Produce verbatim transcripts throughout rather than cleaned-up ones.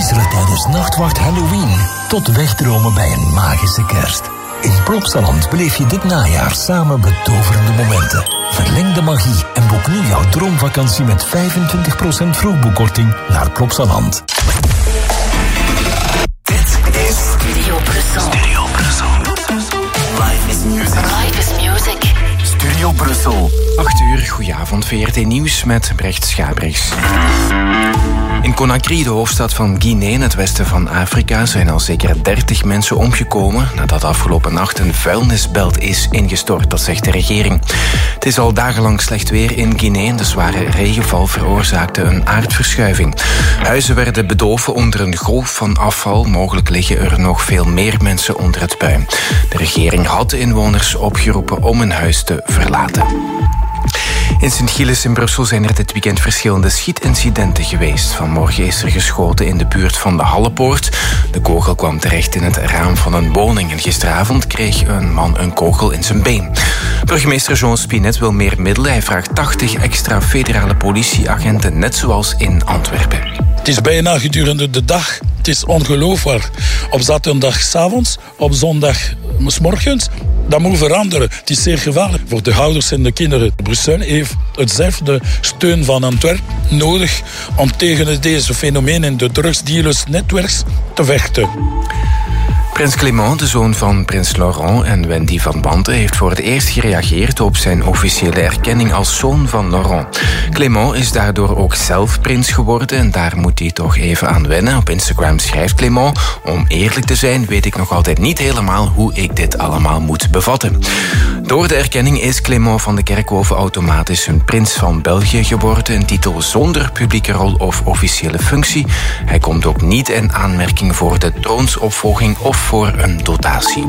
Griezelen tijdens Nachtwacht Halloween tot wegdromen bij een magische kerst. In Plopsaland beleef je dit najaar samen betoverende momenten. Verleng de magie en boek nu jouw droomvakantie met vijfentwintig procent vroegboekkorting naar Plopsaland. Dit is Studio Brussel. Studio Brussel. Life is music. Life is music. Studio Brussel. acht uur, goedenavond, V R T Nieuws met Brecht Schabrechts. In Conakry, de hoofdstad van Guinea in het westen van Afrika, zijn al zeker dertig mensen omgekomen nadat afgelopen nacht een vuilnisbelt is ingestort, dat zegt de regering. Het is al dagenlang slecht weer in Guinea en de zware regenval veroorzaakte een aardverschuiving. Huizen werden bedolven onder een golf van afval. Mogelijk liggen er nog veel meer mensen onder het puin. De regering had de inwoners opgeroepen om hun huis te verlaten. In Sint-Gilles in Brussel zijn er dit weekend verschillende schietincidenten geweest. Vanmorgen is er geschoten in de buurt van de Hallepoort. De kogel kwam terecht in het raam van een woning. En gisteravond kreeg een man een kogel in zijn been. Burgemeester Jean Spinet wil meer middelen. Hij vraagt tachtig extra federale politieagenten, net zoals in Antwerpen. Het is bijna gedurende de dag. Het is ongelooflijk. Op zaterdagavond, op zondag 's morgens. Dat moet veranderen. Het is zeer gevaarlijk voor de ouders en de kinderen. Brussel heeft hetzelfde steun van Antwerpen nodig om tegen deze fenomenen, de drugsdealersnetwerks, te vechten. Prins Clément, de zoon van prins Laurent en Wendy van Banten, heeft voor het eerst gereageerd op zijn officiële erkenning als zoon van Laurent. Clément is daardoor ook zelf prins geworden en daar moet hij toch even aan wennen. Op Instagram schrijft Clément: om eerlijk te zijn weet ik nog altijd niet helemaal hoe ik dit allemaal moet bevatten. Door de erkenning is Clément van de Kerkhoven automatisch een prins van België geworden, een titel zonder publieke rol of officiële functie. Hij komt ook niet in aanmerking voor de troonsopvolging of voor een dotatie.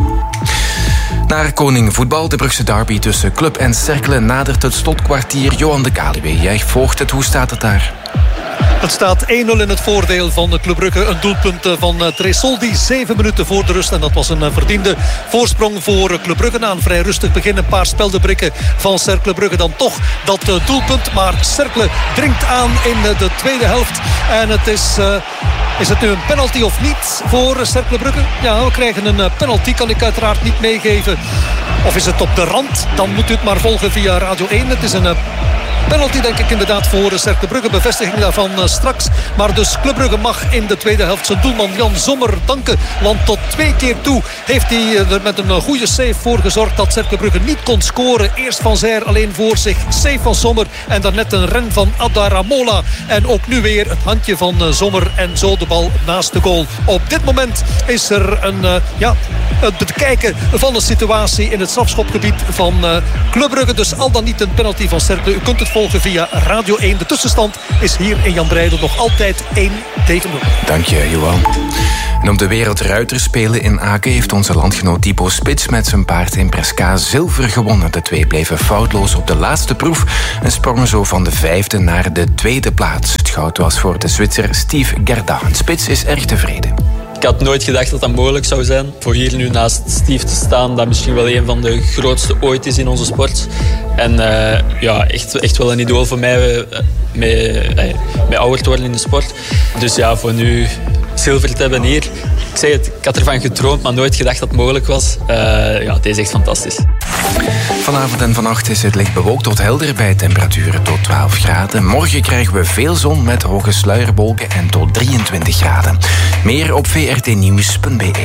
Naar koning voetbal, de Brugse derby tussen Club en Cercle nadert het slotkwartier. Johan de Kaluwe, jij volgt het. Hoe staat het daar? Het staat één nul in het voordeel van Club Brugge. Een doelpunt van Tresoldi, zeven minuten voor de rust. En dat was een verdiende voorsprong voor Club Brugge. Na een vrij rustig begin, een paar speldenbrikken van Cercle Brugge. Dan toch dat doelpunt. Maar Cercle dringt aan in de tweede helft. En het is... Uh, Is het nu een penalty of niet voor Cercle Brugge? Ja, we krijgen een penalty, kan ik uiteraard niet meegeven. Of is het op de rand? Dan moet u het maar volgen via Radio één. Het is een penalty, denk ik, inderdaad voor Cercle Brugge. Bevestiging daarvan uh, straks. Maar dus Club Brugge mag in de tweede helft zijn doelman Jan Sommer danken. Want tot twee keer toe heeft hij uh, er met een uh, goede save voor gezorgd dat Cercle Brugge niet kon scoren. Eerst Van Zijr alleen voor zich. Save van Sommer. En daarnet een ren van Adaramola. En ook nu weer het handje van uh, Sommer. En zo de bal naast de goal. Op dit moment is er een, uh, ja, het bekijken van de situatie in het strafschopgebied van uh, Club Brugge. Dus al dan niet een penalty van Cercle. U kunt het volgen via Radio één. De tussenstand is hier in Jan Breidel nog altijd één tegen nul. Dank je, Johan. En op de Wereldruiterspelen in Aken heeft onze landgenoot Thibaut Spits met zijn paard Impresca zilver gewonnen. De twee bleven foutloos op de laatste proef en sprongen zo van de vijfde naar de tweede plaats. Het goud was voor de Zwitser Steve Gerda. Spits is erg tevreden. Ik had nooit gedacht dat dat mogelijk zou zijn. Voor hier nu naast Steve te staan, dat misschien wel een van de grootste ooit is in onze sport. En uh, ja, echt, echt wel een idool voor mij uh, met, uh, met ouder te worden in de sport. Dus ja, voor nu zilver te hebben hier. Ik zeg het, ik had ervan gedroomd, maar nooit gedacht dat het mogelijk was. Uh, ja, het is echt fantastisch. Vanavond en vannacht is het licht bewolkt tot helder bij temperaturen tot twaalf graden. Morgen krijgen we veel zon met hoge sluierwolken en tot drieëntwintig graden. Meer op v r t nieuws punt b e.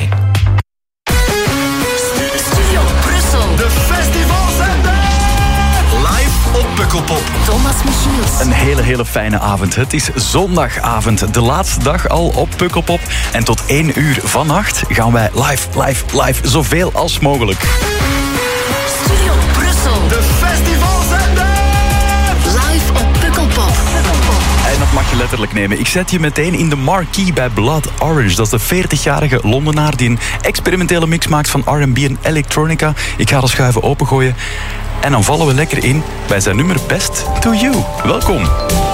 Studio Brussel. De festivals zijn er! Live op Pukkelpop. Thomas Michiels. Een hele, hele fijne avond. Het is zondagavond, de laatste dag al op Pukkelpop. En tot één uur vannacht gaan wij live, live, live, zoveel als mogelijk. Studio Brussel. De festivals zijn er! Live op Pukkelpop. En dat mag je letterlijk nemen. Ik zet je meteen in de marquee bij Blood Orange. Dat is de veertigjarige Londenaar die een experimentele mix maakt van R en B en electronica. Ik ga de schuiven opengooien. En dan vallen we lekker in bij zijn nummer Best to You. Welkom.